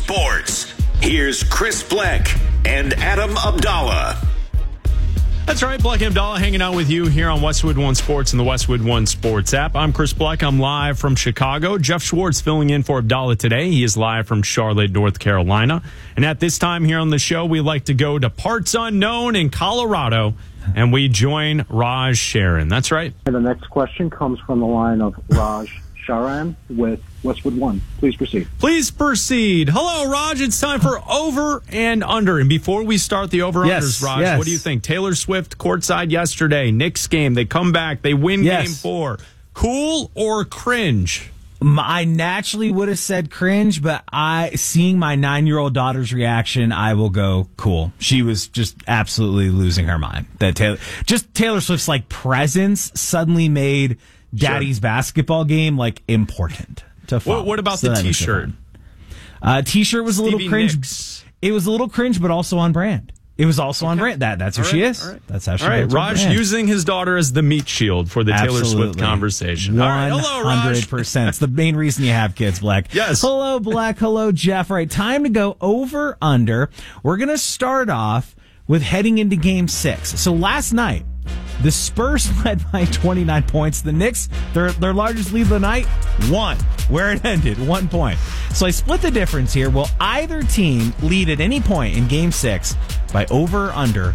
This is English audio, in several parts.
Sports. Here's Chris Bleck and Adam Abdallah. That's right, Bleck and Abdallah hanging out with you here on Westwood One Sports and the Westwood One Sports app. I'm Chris Bleck. I'm live from Chicago. Jeff Schwartz filling in for Abdallah today. He is live from Charlotte, North Carolina. And at this time here on the show, we like to go to parts unknown in Colorado, and we join Raj Sharon. That's right. And the next question comes from the line of Raj Sharan with Westwood One. Please proceed. Please proceed. Hello, Raj. It's time for Over and Under. And before we start the Over-Unders, Raj, what do you think? Taylor Swift courtside yesterday, Knicks game. They come back. They win game 4. Cool or cringe? I naturally would have said cringe, but seeing my 9-year-old daughter's reaction, I will go cool. She was just absolutely losing her mind. That Taylor Swift's presence suddenly made Daddy's basketball game important to follow. What about the T-shirt? T-shirt was a little cringe. Nicks. It was a little cringe, but also on brand. It was also on brand. That's who she is. Right. That's how she is. All right, Raj using his daughter as the meat shield for the Taylor Swift conversation. 100%. All right, hello, Raj. It's the main reason you have kids, Bleck. Yes. Hello, Bleck. Hello, Jeff. All right, time to go over under. We're going to start off with heading into Game 6. So last night, the Spurs led by 29 points. The Knicks, their largest lead of the night, 1. Where it ended, 1 point. So I split the difference here. Will either team lead at any point in Game 6 by over or under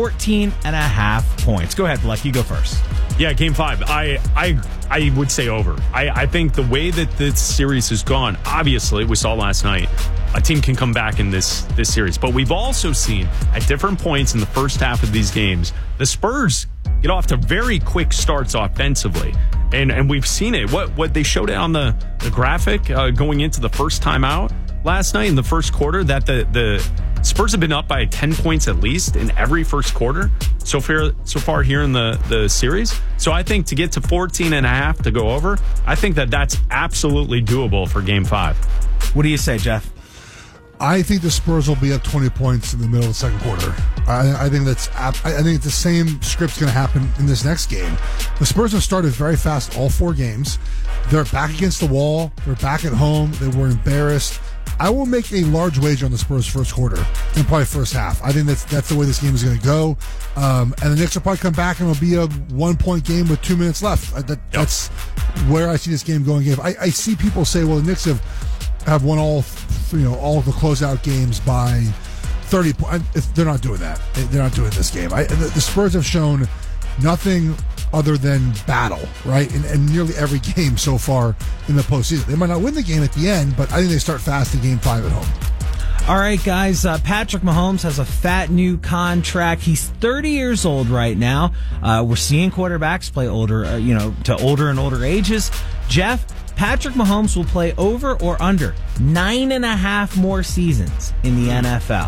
14.5 points? Go ahead, Bleck. You go first. Yeah, Game 5. I would say over. I think the way that this series has gone, obviously, we saw last night, a team can come back in this series. But we've also seen at different points in the first half of these games, the Spurs get off to very quick starts offensively. And we've seen it. What they showed on the graphic going into the first time out last night in the first quarter, that the Spurs have been up by 10 points at least in every first quarter so far here in the series. So I think to get to 14.5 to go over, I think that's absolutely doable for Game 5. What do you say, Jeff? I think the Spurs will be up 20 points in the middle of the second quarter. I think the same script's going to happen in this next game. The Spurs have started very fast all 4 games. They're back against the wall. They're back at home. They were embarrassed. I will make a large wager on the Spurs first quarter and probably first half. I think that's the way this game is going to go. And the Knicks will probably come back and it'll be a 1-point game with 2 minutes left. That's where I see this game going. I see people say, well, the Knicks have won all the closeout games by 30 points. They're not doing that. They're not doing this game. The Spurs have shown nothing other than battle, right? In nearly every game so far in the postseason. They might not win the game at the end, but I think they start fast in Game 5 at home. All right, guys. Patrick Mahomes has a fat new contract. He's 30 years old right now. We're seeing quarterbacks play older, to older and older ages. Jeff, Patrick Mahomes will play over or under 9.5 more seasons in the NFL.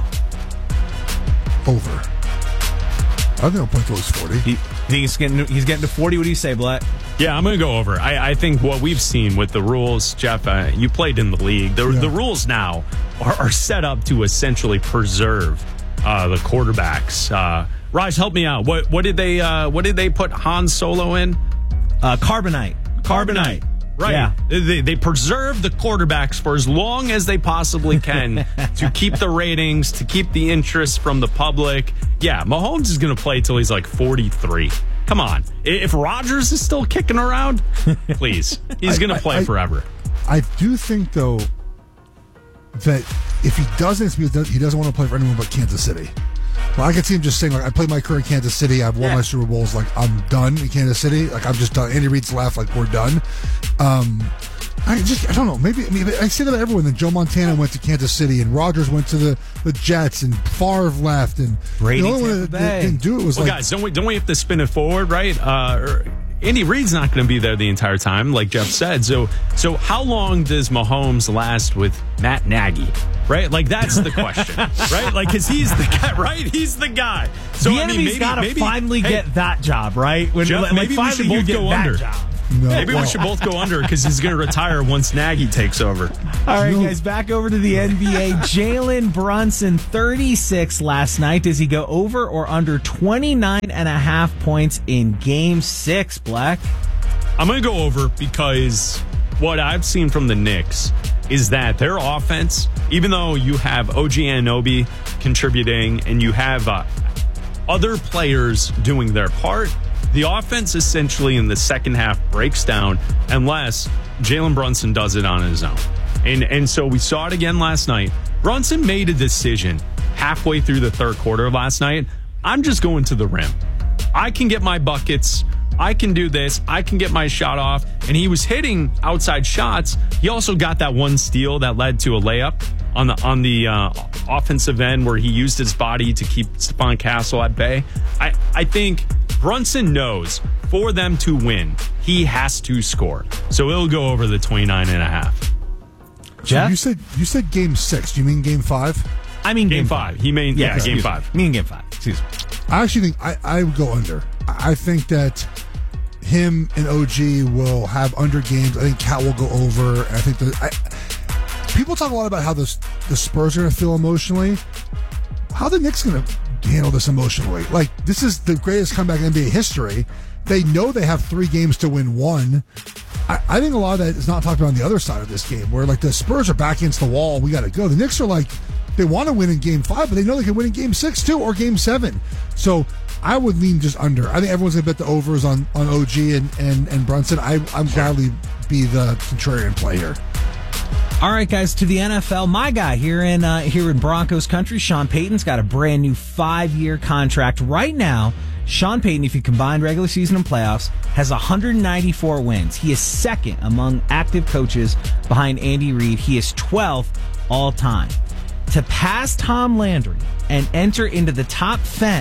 Over. I think he'll play till he's 40. He's getting to 40. What do you say, Blatt? Yeah, I'm going to go over. I think what we've seen with the rules, Jeff, you played in the league. The rules now are set up to essentially preserve the quarterbacks. Raj, help me out. What did they put Han Solo in? Carbonite. Right. Yeah. They preserve the quarterbacks for as long as they possibly can to keep the ratings, to keep the interest from the public. Yeah, Mahomes is going to play till he's 43. Come on. If Rodgers is still kicking around, please. He's going to play forever. I do think, though, that if he doesn't, he doesn't want to play for anyone but Kansas City. Well, I can see him just saying, I played my career in Kansas City. I've won my Super Bowls. I'm done in Kansas City. I'm just done. Andy Reid's left. We're done. I don't know. Maybe I say that to everyone. That Joe Montana went to Kansas City and Rodgers went to the Jets and Favre left and Brady the only one that didn't do it was guys, don't we have to spin it forward, right? Andy Reid's not going to be there the entire time, like Jeff said. So how long does Mahomes last with Matt Nagy? Right? That's the question. Right? Because he's the guy, right? He's the guy. So the enemy's got to finally get that job, right? Jeff, maybe we should both go under. No, maybe we should both go under because he's going to retire once Nagy takes over. All right, guys, back over to the NBA. Jalen Brunson, 36 last night. Does he go over or under 29.5 points in Game 6, Black? I'm going to go over because what I've seen from the Knicks, is that their offense, even though you have OG Anunoby contributing and you have other players doing their part, the offense essentially in the second half breaks down unless Jalen Brunson does it on his own. And so we saw it again last night. Brunson made a decision halfway through the third quarter last night. I'm just going to the rim. I can get my buckets. I can do this. I can get my shot off. And he was hitting outside shots. He also got that one steal that led to a layup on the offensive end where he used his body to keep Stephon Castle at bay. I think Brunson knows for them to win, he has to score. So it'll go over the 29.5. Jeff? So you said game 6. Do you mean game 5? I mean game 5. He mean game 5. I mean game 5. Excuse me. I actually think I would go under. I think that him and OG will have under games. I think Cat will go over. I think people talk a lot about how the Spurs are going to feel emotionally. How are the Knicks going to handle this emotionally? Like, this is the greatest comeback in NBA history. They know they have 3 games to win 1. I think a lot of that is not talked about on the other side of this game, where like the Spurs are back against the wall. We got to go. The Knicks are like, they want to win in game 5, but they know they can win in game 6 too, or game 7. So I would lean just under. I think everyone's going to bet the overs on OG and Brunson. I'm gladly be the contrarian play here. All right, guys, to the NFL. My guy here in Broncos country, Sean Payton's got a brand new 5-year contract right now. Sean Payton, if you combine regular season and playoffs, has 194 wins. He is second among active coaches behind Andy Reid. He is 12th all time. To pass Tom Landry and enter into the top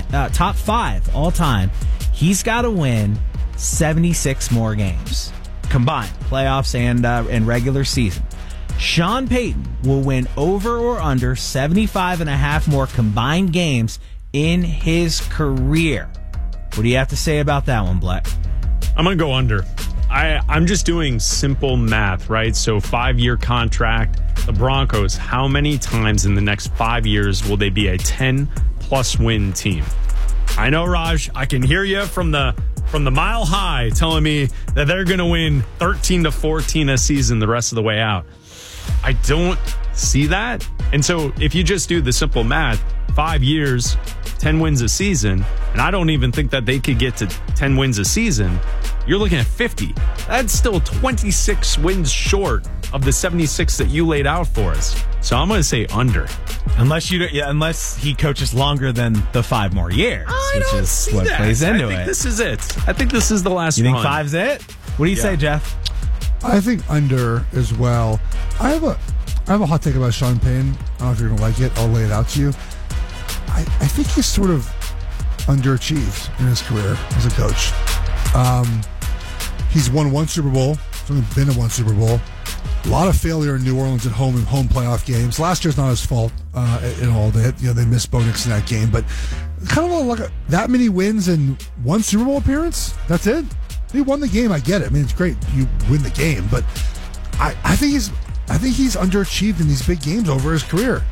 5 all time, he's got to win 76 more games combined, playoffs and regular season. Sean Payton will win over or under 75.5 more combined games in his career. What do you have to say about that one, Black? I'm going to go under. I'm just doing simple math, right? So 5-year contract. The Broncos, how many times in the next 5 years will they be a 10-plus win team? I know, Raj, I can hear you from the mile high telling me that they're going to win 13 to 14 a season the rest of the way out. I don't see that. And so if you just do the simple math, 5 years, 10 wins a season, and I don't even think that they could get to 10 wins a season, you're looking at 50. That's still 26 wins short of the 76 that you laid out for us. So I'm going to say under. Unless he coaches longer than the 5 more years, which is what plays into it. I think this is it. I think this is the last one. You think 5's it? What do you say, Jeff? I think under as well. I have a hot take about Sean Payton. I don't know if you're going to like it. I'll lay it out to you. I think he's sort of underachieved in his career as a coach. He's won 1 Super Bowl. He's only been in 1 Super Bowl. A lot of failure in New Orleans at home in home playoff games. Last year's not his fault at all. They missed Bo Nix in that game, but kind of like that many wins in 1 Super Bowl appearance. That's it. He won the game. I get it. I mean, it's great you win the game, but I think he's underachieved in these big games over his career.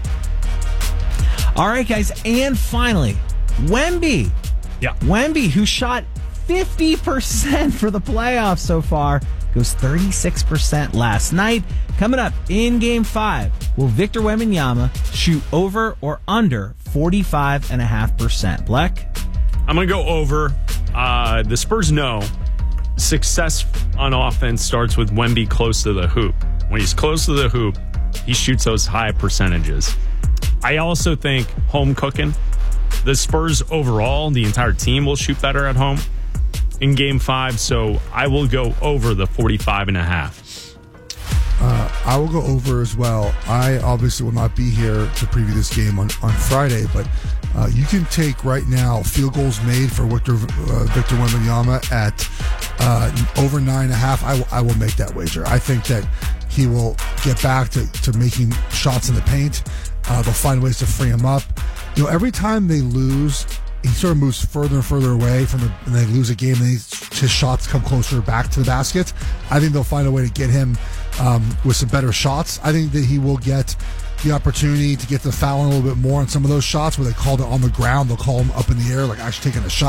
All right, guys, and finally, Wemby. Yeah, Wemby, who shot 50% for the playoffs so far, goes 36% last night. Coming up in Game 5, will Victor Wembanyama shoot over or under 45.5%? Black? I'm going to go over. The Spurs know success on offense starts with Wemby close to the hoop. When he's close to the hoop, he shoots those high percentages. I also think home cooking. The Spurs overall, the entire team will shoot better at home in Game 5, so I will go over the 45.5. I will go over as well. I obviously will not be here to preview this game on Friday, but you can take right now field goals made for Victor Wembanyama at over 9.5. I will make that wager. I think that he will get back to making shots in the paint. They'll find ways to free him up. Every time they lose, he sort of moves further and further away from and they lose a game, and his shots come closer back to the basket. I think they'll find a way to get him with some better shots. I think that he will get the opportunity to get the foul a little bit more on some of those shots where they called it on the ground. They'll call him up in the air, like actually taking a shot.